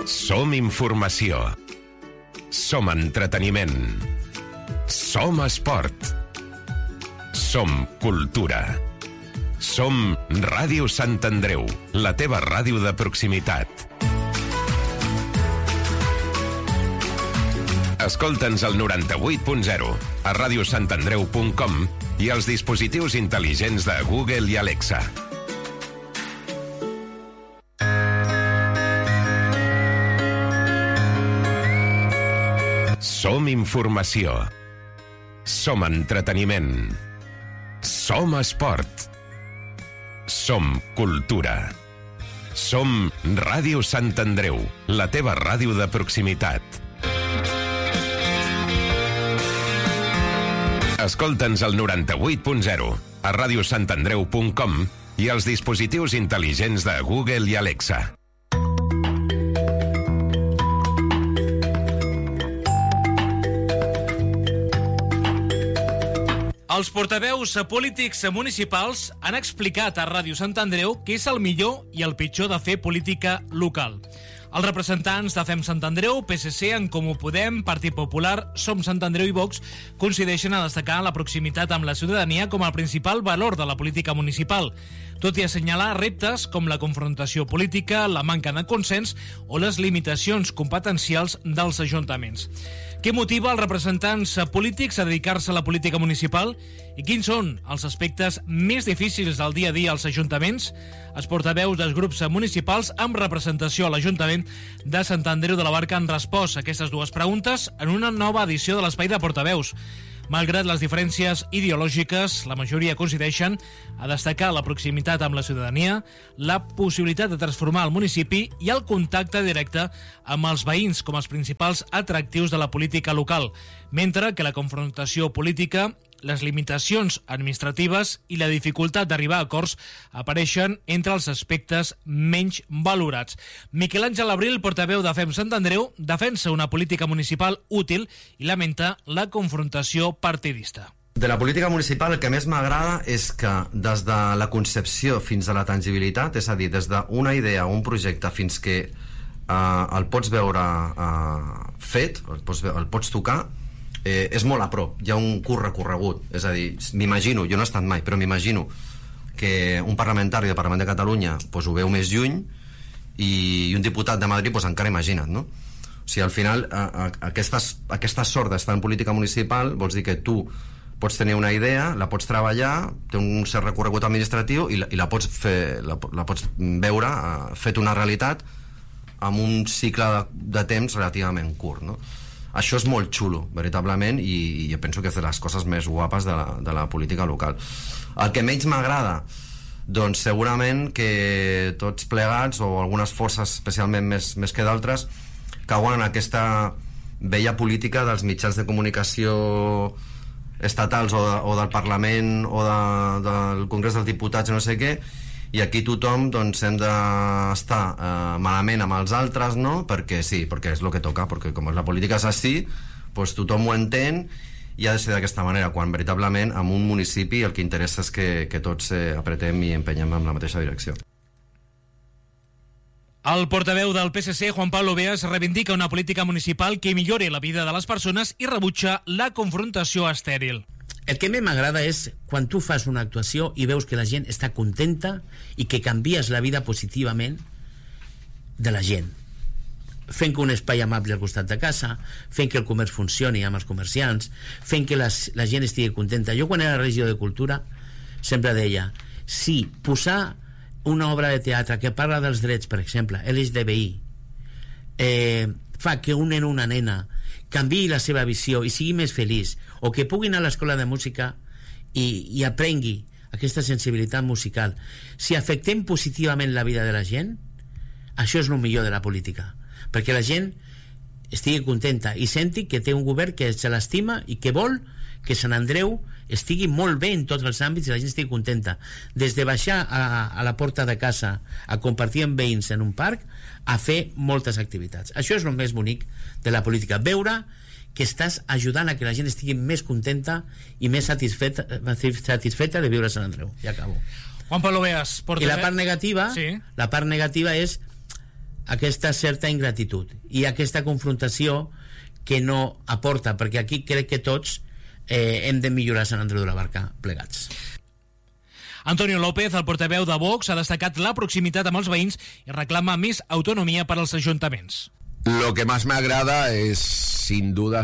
Som informació. Som entreteniment. Som esport. Som cultura. Som Ràdio Sant Andreu, la teva ràdio de proximitat. Escolta'ns al 98.0, a radiosantandreu.com i als dispositius intel·ligents de Google i Alexa. Som informació. Som entreteniment. Som esport. Som cultura. Som Ràdio Sant Andreu, la teva ràdio de proximitat. Escolta'ns al 98.0, a radiosantandreu.com i als dispositius intel·ligents de Google i Alexa. Els portaveus polítics municipals han explicat a Ràdio Sant Andreu què és el millor i el pitjor de fer política local. Els representants de Fem Sant Andreu, PSC, En Comú Podem, Partit Popular, Som Sant Andreu i Vox coincideixen a destacar la proximitat amb la ciutadania com el principal valor de la política municipal, tot i assenyalar reptes com la confrontació política, la manca de consens o les limitacions competencials dels ajuntaments. Què motiva els representants polítics a dedicar-se a la política municipal i quins són els aspectes més difícils del dia a dia als ajuntaments? Els portaveus dels grups municipals amb representació a l'Ajuntament de Sant Andreu de la Barca han respost a aquestes dues preguntes en una nova edició de l'Espai de Portaveus. Malgrat les diferències ideològiques, la majoria coincideixen a destacar la proximitat amb la ciutadania, la possibilitat de transformar el municipi i el contacte directe amb els veïns com els principals atractius de la política local, mentre que la confrontació política, les limitacions administratives i la dificultat d'arribar a acords apareixen entre els aspectes menys valorats. Miquel Àngel Abril, portaveu de Fem Sant Andreu, defensa una política municipal útil i lamenta la confrontació partidista. De la política municipal el que més m'agrada és que des de la concepció fins a la tangibilitat, és a dir, des d'una idea o un projecte fins que el pots veure fet, el pots tocar, és molt a prop, hi ha un curt recorregut, és a dir, m'imagino, jo no he estat mai, però m'imagino que un parlamentari del Parlament de Catalunya pues, ho veu més lluny i un diputat de Madrid pues, encara imagina't, no? O sigui, al final aquesta sort d'estar en política municipal vols dir que tu pots tenir una idea, la pots treballar, té un cert recorregut administratiu i la pots fer, la pots veure fet una realitat amb un cicle de temps relativament curt, no? Això és molt xulo, veritablement, i jo penso que és de les coses més guapes de la política local. El que menys m'agrada, doncs segurament que tots plegats, o algunes forces especialment més que d'altres, cauen en aquesta vella política dels mitjans de comunicació estatals o del Parlament o del Congrés dels Diputats, no sé què, i aquí tothom doncs, hem d'estar malament amb els altres, no? Perquè sí, perquè és el que toca, perquè com la política és així, doncs tothom ho entén i ha de ser d'aquesta manera, quan veritablement en un municipi el que interessa és que tots apretem i empenyem en la mateixa direcció. El portaveu del PSC, Juan Pablo Beas, reivindica una política municipal que millori la vida de les persones i rebutja la confrontació estèril. El que més m'agrada és quan tu fas una actuació i veus que la gent està contenta i que canvies la vida positivament de la gent. Fent que un espai amable al costat de casa, fent que el comerç funcioni amb els comerciants, fent que la gent estigui contenta. Jo quan era regidor de Cultura sempre deia, si posar una obra de teatre que parla dels drets, per exemple, LGTBI, fa que un nen o una nena canviï la seva visió i sigui més feliç, o que pugui anar a l'escola de música i aprengui aquesta sensibilitat musical. Si afectem positivament la vida de la gent, això és el millor de la política, perquè la gent estigui contenta i senti que té un govern que se l'estima i que vol que Sant Andreu estigui molt bé en tots els àmbits i la gent estigui contenta, des de baixar a la porta de casa a compartir amb veïns en un parc a fer moltes activitats. Això és el més bonic de la política, veure que estàs ajudant a que la gent estigui més contenta i més satisfeta de viure a Sant Andreu. Ja acabo. Juan Pablo Beas, I la part negativa, sí. La part negativa és aquesta certa ingratitud i aquesta confrontació que no aporta, perquè aquí crec que tots hem de millorar Sant Andreu de la Barca plegats. Antonio López, el portaveu de Vox, ha destacat la proximitat amb els veïns i reclama més autonomia per als ajuntaments. Lo que más me agrada es, sin duda,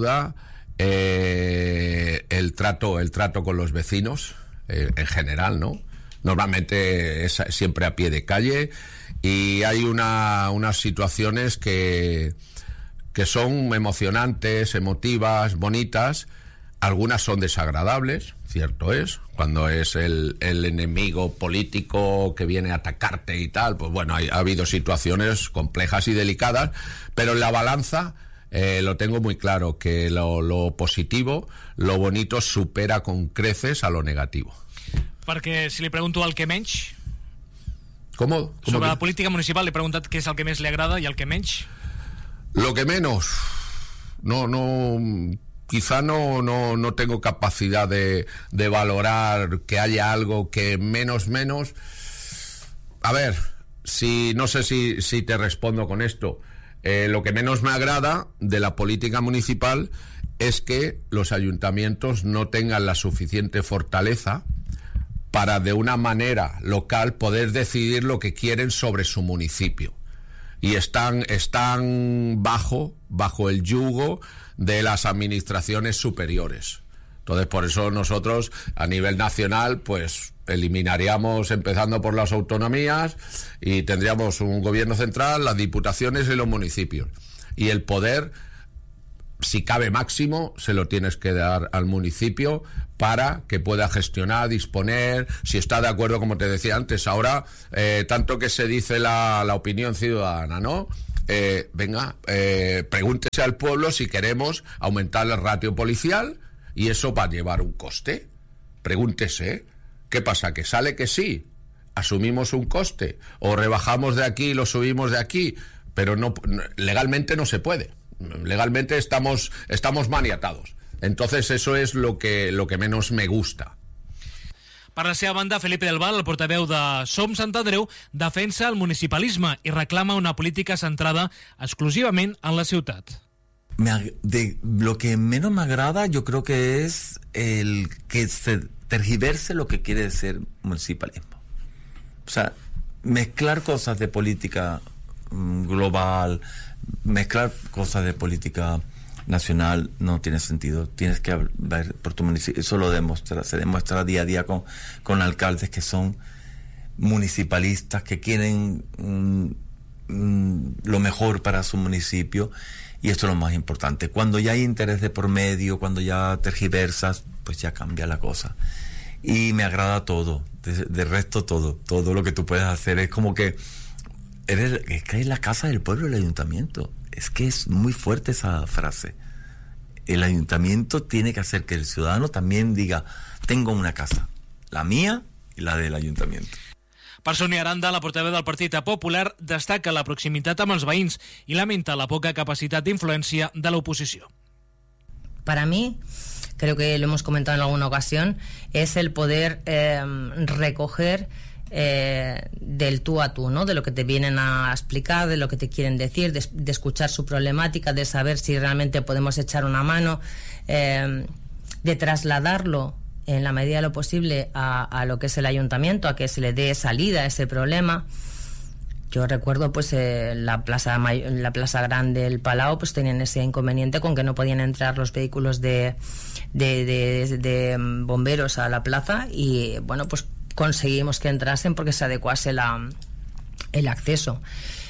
el trato con los vecinos, en general, ¿no? Normalmente es siempre a pie de calle y hay unas situaciones que son emocionantes, emotivas, bonitas. Algunas son desagradables, cierto es, cuando es el enemigo político que viene a atacarte y tal, pues bueno, ha habido situaciones complejas y delicadas, pero en la balanza lo tengo muy claro, que lo positivo, lo bonito supera con creces a lo negativo. Perquè si li pregunto el que menys... ¿Cómo? Sobre la política municipal li he preguntat què és el que més li agrada i el que menys. Lo que menos... Quizá no tengo capacidad de valorar que haya algo que menos. A ver, no sé si te respondo con esto. Lo que menos me agrada de la política municipal es que los ayuntamientos no tengan la suficiente fortaleza para de una manera local poder decidir lo que quieren sobre su municipio. Y están bajo el yugo de las administraciones superiores. Entonces, por eso nosotros, a nivel nacional, pues eliminaríamos, empezando por las autonomías, y tendríamos un gobierno central, las diputaciones y los municipios. Y el poder, si cabe máximo, se lo tienes que dar al municipio para que pueda gestionar, disponer, si está de acuerdo, como te decía antes. Ahora, tanto que se dice la opinión ciudadana, ¿no? Pregúntese al pueblo si queremos aumentar el ratio policial, y eso va a llevar un coste. Pregúntese. ¿Qué pasa? ¿Que sale que sí? ¿Asumimos un coste? ¿O rebajamos de aquí y lo subimos de aquí? Pero legalmente no se puede. Legalmente estamos maniatados. Entonces eso es lo que menos me gusta. Per la seva banda, Felipe del Val, el portaveu de Som Sant Andreu, defensa el municipalisme i reclama una política centrada exclusivament en la ciutat. Lo que menos me agrada, yo creo que es el que se tergiverse lo que quiere decir municipalismo. O sea, mezclar cosas de política global, mezclar cosas de política nacional no tiene sentido. Tienes que ver por tu municipio. Eso se demuestra día a día con alcaldes que son municipalistas, que quieren lo mejor para su municipio, y esto es lo más importante. Cuando ya hay interés de por medio, cuando ya tergiversas, pues ya cambia la cosa. Y me agrada todo, de resto todo lo que tú puedes hacer. Es como que es que es la casa del pueblo, el ayuntamiento. Es que es muy fuerte esa frase. El ayuntamiento tiene que hacer que el ciudadano también diga: tengo una casa, la mía y la del ayuntamiento. Per Sonia Aranda, la portaveu del Partit Popular, destaca la proximitat amb els veïns i lamenta la poca capacitat d'influència de l'oposició. Para mí, creo que lo hemos comentado en alguna ocasión, es el poder recoger del tú a tú, ¿no? De lo que te vienen a explicar, de lo que te quieren decir, de escuchar su problemática, de saber si realmente podemos echar una mano, de trasladarlo en la medida de lo posible a lo que es el ayuntamiento, a que se le dé salida a ese problema. Yo recuerdo pues la plaza grande del Palau pues tenían ese inconveniente con que no podían entrar los vehículos de bomberos a la plaza, y bueno, pues conseguimos que entrasen porque se adecuase el acceso.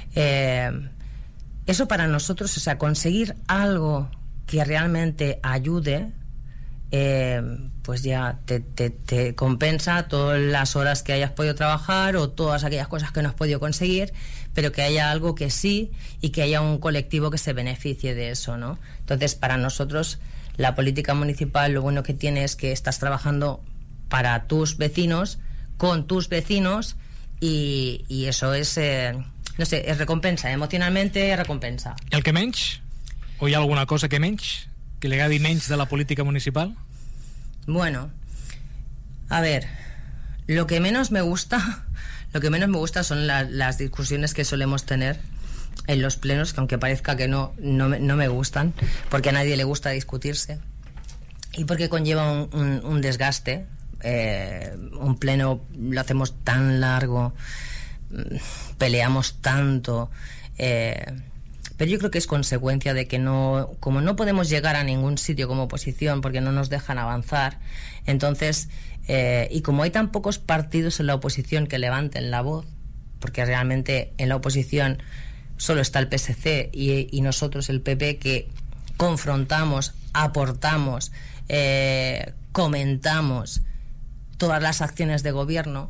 Eso para nosotros, o sea, conseguir algo que realmente ayude, pues ya te compensa todas las horas que hayas podido trabajar o todas aquellas cosas que no has podido conseguir, pero que haya algo que sí, y que haya un colectivo que se beneficie de eso, ¿no? Entonces, para nosotros, la política municipal, lo bueno que tiene es que estás trabajando para tus vecinos, con tus vecinos, y eso es, no sé, es recompensa, emocionalmente es recompensa. I el que menys? O hi ha alguna cosa que menys? Que li agradi menys de la política municipal? Bueno, a ver, lo que menos me gusta son las discusiones que solemos tener en los plenos, que aunque parezca que no me gustan, porque a nadie le gusta discutirse y porque conlleva un desgaste. Un pleno lo hacemos tan largo, peleamos tanto, pero yo creo que es consecuencia de que como no podemos llegar a ningún sitio como oposición porque no nos dejan avanzar, entonces y como hay tan pocos partidos en la oposición que levanten la voz, porque realmente en la oposición solo está el PSC y nosotros el PP, que confrontamos, aportamos, comentamos todas las acciones de gobierno,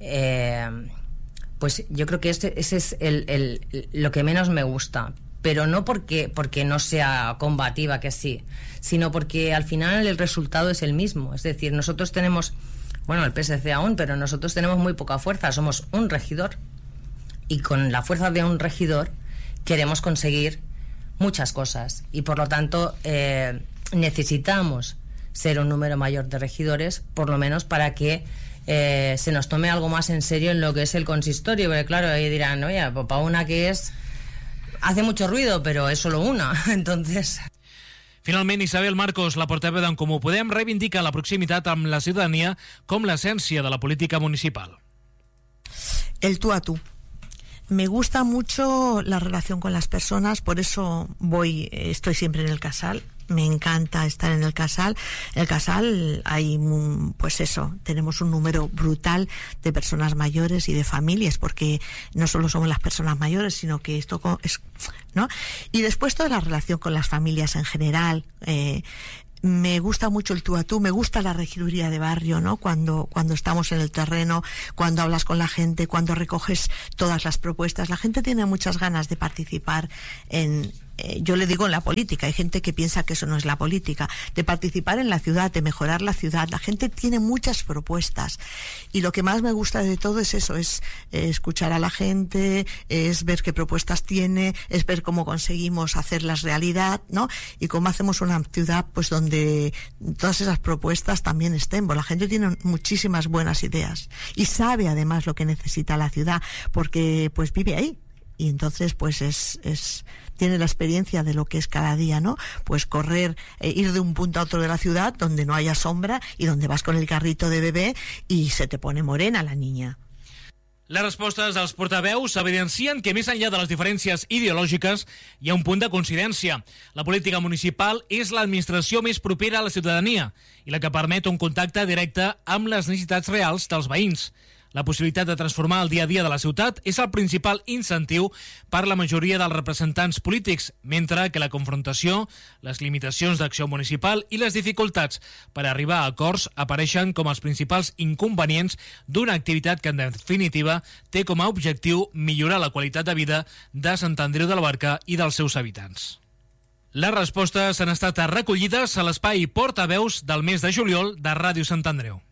pues yo creo que ese es lo que menos me gusta, pero no porque no sea combativa, que sí, sino porque al final el resultado es el mismo. Es decir, nosotros tenemos, bueno, el PSC aún, pero nosotros tenemos muy poca fuerza, somos un regidor, y con la fuerza de un regidor queremos conseguir muchas cosas, y por lo tanto necesitamos ser un número mayor de regidores, por lo menos para que se nos tome algo más en serio en lo que es el consistorio, porque claro, ahí dirán, oye, para una que hace mucho ruido, pero es solo una, entonces... Finalment, Isabel Marcos, la portaveu d'en Comú Podem, reivindica la proximitat amb la ciutadania com l'essència de la política municipal. El tú a tú. Me gusta mucho la relación con las personas, por eso estoy siempre en el Casal. Me encanta estar en el Casal. En el Casal hay, pues eso, tenemos un número brutal de personas mayores y de familias, porque no solo somos las personas mayores, sino que esto es, ¿no? Y después toda la relación con las familias en general. Me gusta mucho el tú a tú, me gusta la regiduría de barrio, ¿no? Cuando estamos en el terreno, cuando hablas con la gente, cuando recoges todas las propuestas. La gente tiene muchas ganas de participar yo le digo en la política, hay gente que piensa que eso no es la política, de participar en la ciudad, de mejorar la ciudad. La gente tiene muchas propuestas y lo que más me gusta de todo es eso, es escuchar a la gente, es ver qué propuestas tiene, es ver cómo conseguimos hacerlas realidad, ¿no? Y cómo hacemos una ciudad pues donde todas esas propuestas también estén. Pues la gente tiene muchísimas buenas ideas y sabe además lo que necesita la ciudad, porque pues vive ahí. Y entonces pues tiene la experiencia de lo que es cada día, ¿no? Pues correr, ir de un punto a otro de la ciudad donde no haya sombra y donde vas con el carrito de bebé y se te pone morena la niña. Les respostes dels portaveus evidencien que més enllà de les diferències ideològiques hi ha un punt de coincidència. La política municipal és l'administració més propera a la ciutadania i la que permet un contacte directe amb les necessitats reals dels veïns. La possibilitat de transformar el dia a dia de la ciutat és el principal incentiu per la majoria dels representants polítics, mentre que la confrontació, les limitacions d'acció municipal i les dificultats per arribar a acords apareixen com els principals inconvenients d'una activitat que, en definitiva, té com a objectiu millorar la qualitat de vida de Sant Andreu de la Barca i dels seus habitants. Les respostes han estat recollides a l'espai Portaveus del mes de juliol de Ràdio Sant Andreu.